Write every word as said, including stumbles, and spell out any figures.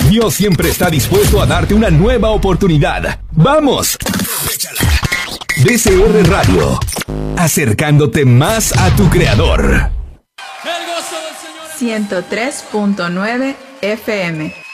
Dios siempre está dispuesto a darte una nueva oportunidad. ¡Vamos! D C R Radio, acercándote más a tu creador. ciento tres punto nueve F M.